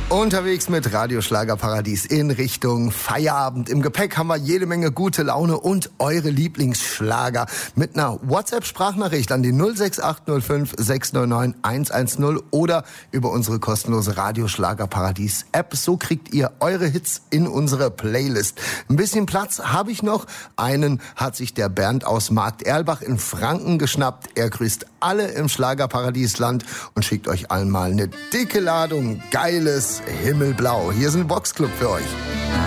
Unterwegs mit Radio Schlagerparadies in Richtung Feierabend. Im Gepäck haben wir jede Menge gute Laune und eure Lieblingsschlager mit einer WhatsApp-Sprachnachricht an die 06805 699 110 oder über unsere kostenlose Radio Schlagerparadies-App. So kriegt ihr eure Hits in unsere Playlist. Ein bisschen Platz habe ich noch. Einen hat sich der Bernd aus Markt Erlbach in Franken geschnappt. Er grüßt alle im Schlagerparadiesland und schickt euch allen mal eine dicke Ladung geiles Himmelblau. Hier ist ein Boxclub für euch.